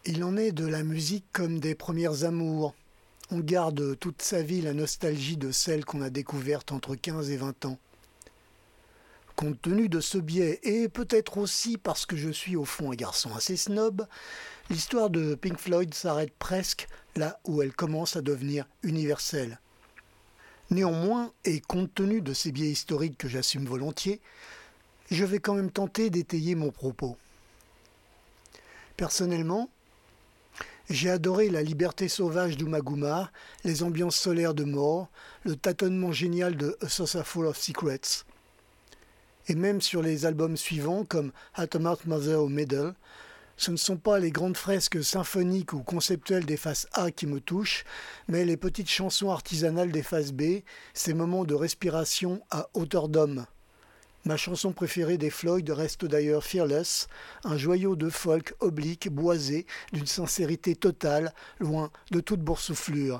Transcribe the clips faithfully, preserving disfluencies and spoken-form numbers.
Il en est de la musique comme des premières amours. On garde toute sa vie la nostalgie de celle qu'on a découverte entre quinze et vingt ans. Compte tenu de ce biais, et peut-être aussi parce que je suis au fond un garçon assez snob, l'histoire de Pink Floyd s'arrête presque là où elle commence à devenir universelle. Néanmoins, et compte tenu de ces biais historiques que j'assume volontiers, je vais quand même tenter d'étayer mon propos. Personnellement, j'ai adoré la liberté sauvage d'Umaguma, les ambiances solaires de More, le tâtonnement génial de A Saucer Full of Secrets. Et même sur les albums suivants, comme Atom Mother au Middle, ce ne sont pas les grandes fresques symphoniques ou conceptuelles des faces A qui me touchent, mais les petites chansons artisanales des faces B, ces moments de respiration à hauteur d'homme. Ma chanson préférée des Floyd reste d'ailleurs Fearless, un joyau de folk oblique, boisé, d'une sincérité totale, loin de toute boursouflure.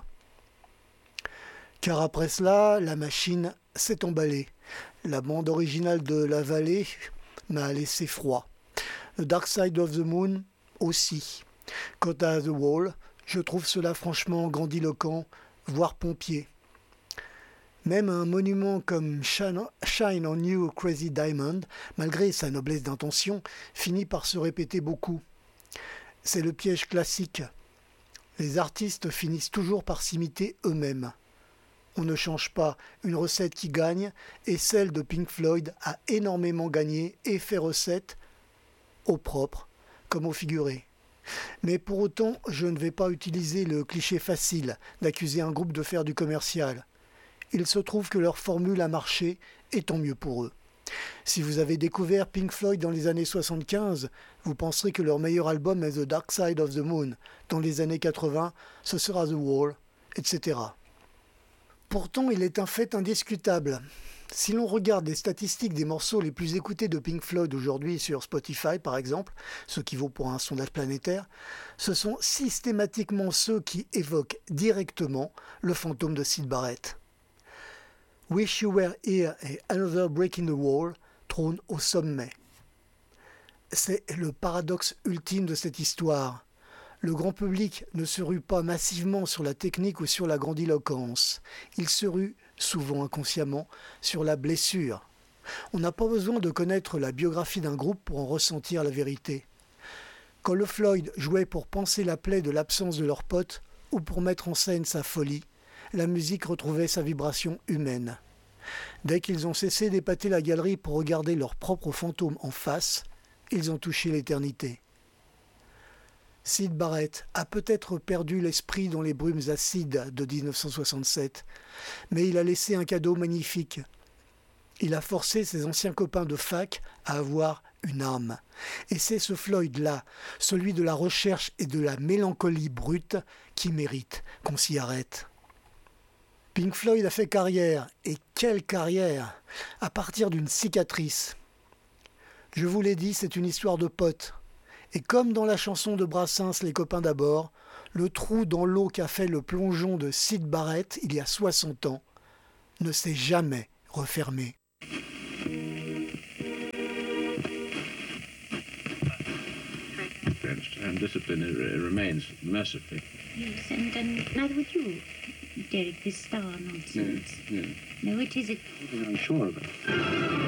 Car après cela, la machine s'est emballée. La bande originale de La Vallée m'a laissé froid. The Dark Side of the Moon aussi. Quant à The Wall, je trouve cela franchement grandiloquent, voire pompier. Même un monument comme Shine on You Crazy Diamond, malgré sa noblesse d'intention, finit par se répéter beaucoup. C'est le piège classique. Les artistes finissent toujours par s'imiter eux-mêmes. On ne change pas une recette qui gagne, et celle de Pink Floyd a énormément gagné et fait recette au propre comme au figuré. Mais pour autant, je ne vais pas utiliser le cliché facile d'accuser un groupe de faire du commercial. Il se trouve que leur formule a marché, et tant mieux pour eux. Si vous avez découvert Pink Floyd dans les années soixante-quinze, vous penserez que leur meilleur album est The Dark Side of the Moon. Dans les années quatre-vingts, ce sera The Wall, et cetera. Pourtant, il est un fait indiscutable. Si l'on regarde les statistiques des morceaux les plus écoutés de Pink Floyd aujourd'hui sur Spotify par exemple, ce qui vaut pour un sondage planétaire, ce sont systématiquement ceux qui évoquent directement le fantôme de Syd Barrett. Wish You Were Here et Another Break in the Wall trônent au sommet. C'est le paradoxe ultime de cette histoire. Le grand public ne se rue pas massivement sur la technique ou sur la grandiloquence. Il se rue, souvent inconsciemment, sur la blessure. On n'a pas besoin de connaître la biographie d'un groupe pour en ressentir la vérité. Quand le Floyd jouait pour panser la plaie de l'absence de leurs potes ou pour mettre en scène sa folie, la musique retrouvait sa vibration humaine. Dès qu'ils ont cessé d'épater la galerie pour regarder leur propre fantôme en face, ils ont touché l'éternité. Syd Barrett a peut-être perdu l'esprit dans les brumes acides de dix-neuf cent soixante-sept, mais il a laissé un cadeau magnifique. Il a forcé ses anciens copains de fac à avoir une âme. Et c'est ce Floyd-là, celui de la recherche et de la mélancolie brute, qui mérite qu'on s'y arrête. Pink Floyd a fait carrière, et quelle carrière, à partir d'une cicatrice. Je vous l'ai dit, c'est une histoire de potes. Et comme dans la chanson de Brassens, Les copains d'abord, le trou dans l'eau qu'a fait le plongeon de Syd Barrett il y a soixante ans ne s'est jamais refermé. And discipline remains mercifully. Yes, and, and neither would you, Derek, this star nonsense. Yes, yes. No, it isn't. I'm sure of it.